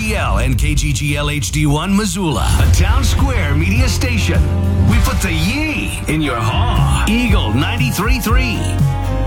KGGL and KGGL HD1 Missoula, a Town Square media station. We put the yee in your haw. Eagle 93.3.